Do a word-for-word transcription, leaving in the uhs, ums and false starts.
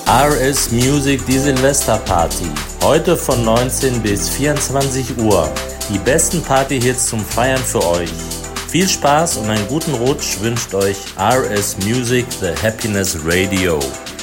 R S Music, die Silvesterparty. Heute von neunzehn bis vierundzwanzig Uhr. Die besten Partyhits zum Feiern für euch. Viel Spaß und einen guten Rutsch wünscht euch R S Music, The Happiness Radio.